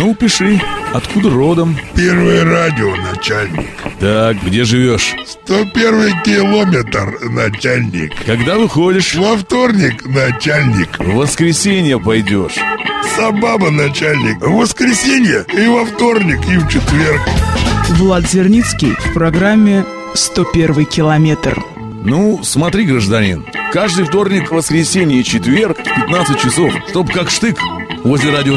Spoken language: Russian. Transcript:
Ну, пиши. Откуда родом? Первое радио, начальник. Так, где живешь? 101 километр, начальник. Когда выходишь? Во вторник, начальник. В воскресенье пойдешь. Собаба, начальник. В воскресенье и во вторник, и в четверг. Влад Зерницкий в программе «101 километр». Ну, смотри, гражданин, каждый вторник, воскресенье и четверг в 15 часов, чтоб как штык возле радио